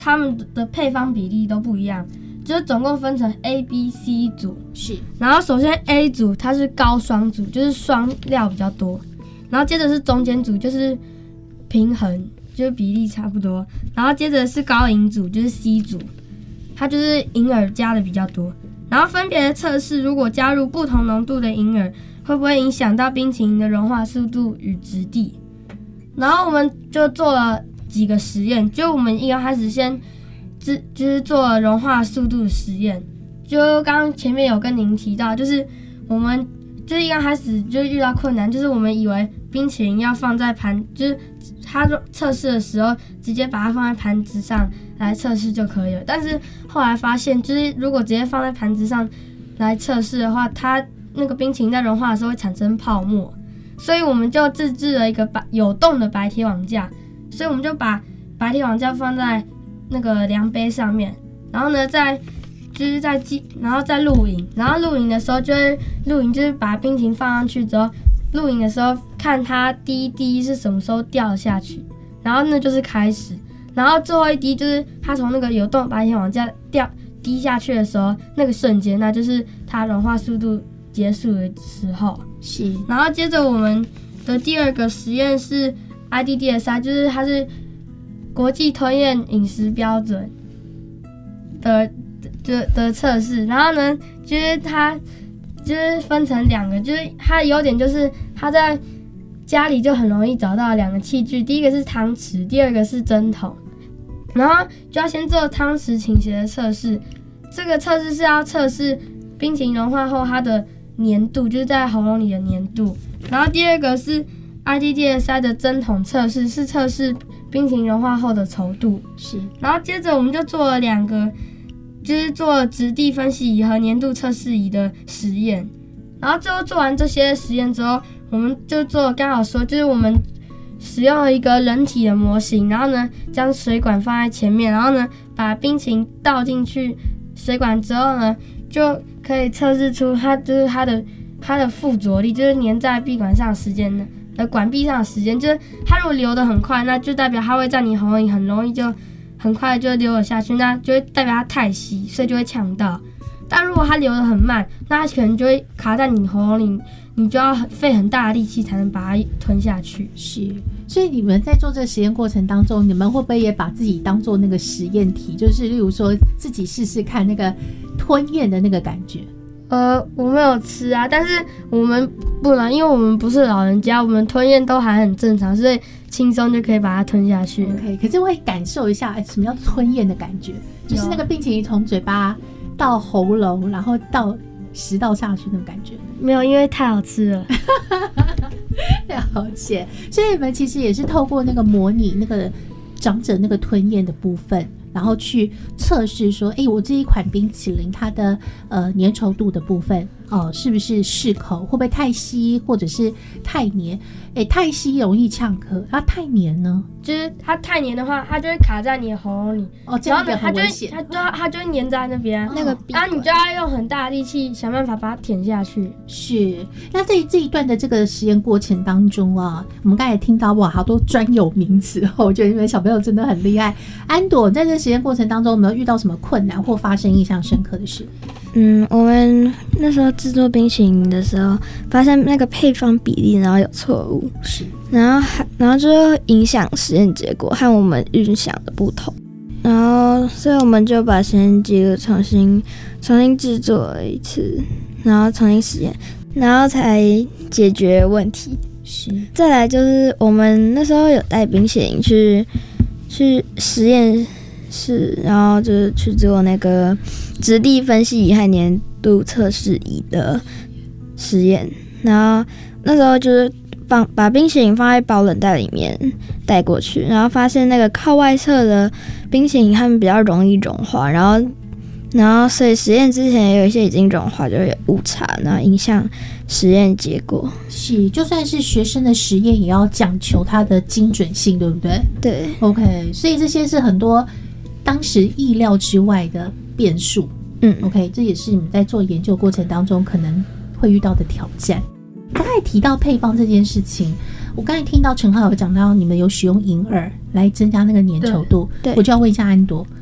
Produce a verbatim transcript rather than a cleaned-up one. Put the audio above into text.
它们的配方比例都不一样，就是总共分成 A、B、C 组。 是。 然后首先 A 组它是高霜组，就是霜料比较多。然后接着是中间组，就是平衡，就是比例差不多。然后接着是高银组，就是 C 组，它就是银耳加的比较多。然后分别测试，如果加入不同浓度的银耳，会不会影响到冰淇淋的融化速度与质地。然后我们就做了几个实验，就我们一开始先就是做了融化速度的实验。就刚刚前面有跟您提到，就是我们就是一刚开始就遇到困难，就是我们以为冰淇淋要放在盘，就是它测试的时候直接把它放在盘子上来测试就可以了。但是后来发现，就是如果直接放在盘子上来测试的话，它那个冰淇淋在融化的时候会产生泡沫，所以我们就自制了一个有洞的白铁网架。所以我们就把白铁网架放在那个量杯上面，然后呢，再就是在记，然后再录影，然后录影的时候就会录影，就是把冰淇淋放上去之后，录影的时候看它第一滴是什么时候掉下去，然后那就是开始，然后最后一滴就是它从那个有洞白铁网架掉滴下去的时候，那个瞬间，那就是它融化速度结束的时候。 是。然后接着我们的第二个实验是 I D D S I， 就是它是国际吞咽饮食标准的的的测试。然后呢，就是它就是分成两个，就是它的优点就是它在家里就很容易找到两个器具，第一个是汤匙，第二个是针筒。然后就要先做汤匙倾斜的测试，这个测试是要测试冰淇淋融化后它的粘度，就是在喉咙里的粘度。然后第二个是 I D D S I 的针筒测试，是测试冰淇淋融化后的稠度。 是。 然后接着我们就做了两个，就是做质地分析仪和粘度测试仪的实验。然后最后做完这些实验之后，我们就做刚好说，就是我们使用了一个人体的模型，然后呢将水管放在前面，然后呢把冰淇淋倒进去水管之后呢，就可以测试出它就是它的它的附着力，就是粘在闭管上的时间呢。呃，管壁上的时间，就是它如果流得很快，那就代表它会在你喉咙里很容易就很快就流了下去，那就会代表它太稀，所以就会呛到。但如果它流得很慢，那它可能就会卡在你喉咙里，你就要费很大的力气才能把它吞下去。 是，所以你们在做这个实验过程当中，你们会不会也把自己当做那个实验体，就是例如说自己试试看那个吞咽的那个感觉？ 呃，我没有吃啊，但是我们不能，因为我们不是老人家，我们吞咽都还很正常，所以轻松就可以把它吞下去。 OK， 可是会感受一下，哎，什么叫吞咽的感觉？就是那个冰淇淋从嘴巴到喉咙，然后到食道下去那种感觉。 没有，因为太好吃了。 了解，所以你们其实也是透过那个模拟那个长者那个吞咽的部分，然后去测试说，哎，我这一款冰淇淋它的呃粘稠度的部分哦、呃，是不是适口，会不会太稀或者是太黏？哎，太稀容易呛咳，啊，太黏呢？ 就是它太黏的话，它就会卡在你的喉咙里， 哦，这样很危险。 它就它就会粘在那边， 那个， 然后你就要用很大的力气想办法把它舔下去。 是，那在这一段的这个实验过程当中啊，我们刚才听到哇，好多专有名词哦，我觉得你们小朋友真的很厉害。安朵，在这实验过程当中，有没有遇到什么困难或发生印象深刻的事？ 嗯，我们那时候制作冰淇淋的时候，发现那个配方比例然后有错误， 是， 然后还然后就影响实验结果和我们预想的不同，然后所以我们就把实验记录重新重新制作了一次，然后重新实验，然后才解决问题。 是， 再来就是我们那时候有带冰淇淋去去实验室，然后就是去做那个质地分析仪和粘度测试仪的实验，然后那时候就是放把冰淇淋放在保冷袋里面带过去，然后发现那个靠外侧的冰淇淋它们比较容易融化，然后然后所以实验之前有一些已经融化就有误差，然后影响实验结果。 是，就算是学生的实验也要讲求它的精准性，对不对？ 对 ，OK， 所以这些是很多当时意料之外的变数。 嗯 ，OK， 这也是你们在做研究过程当中可能会遇到的挑战。刚才提到配方这件事情， 我刚才听到陈浩有讲到你们有使用银耳来增加那个粘稠度， 对我就要问一下安朵，